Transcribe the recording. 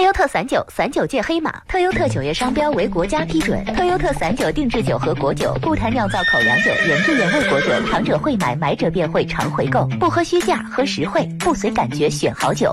优特散酒，散酒界黑马，特优特酒业商标为国家批准。特优特散酒定制酒和果酒，不谈酿造口粮酒，原汁原味果酒，尝者会买，买者便会常回购。不喝虚价，喝实惠，不随感觉选好酒。